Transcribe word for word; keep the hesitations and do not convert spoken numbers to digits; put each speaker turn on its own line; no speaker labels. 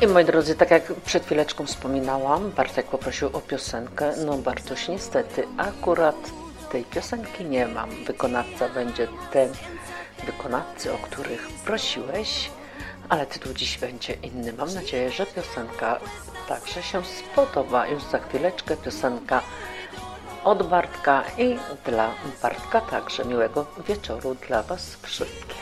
I moi drodzy, tak jak przed chwileczką wspominałam, Bartek poprosił o piosenkę. No Bartuś, niestety akurat tej piosenki nie mam. Wykonawca będzie ten wykonawcy, o których prosiłeś, ale tytuł dziś będzie inny. Mam nadzieję, że piosenka także się spodoba. Już za chwileczkę piosenka od Bartka i dla Bartka także. Miłego wieczoru dla Was wszystkich.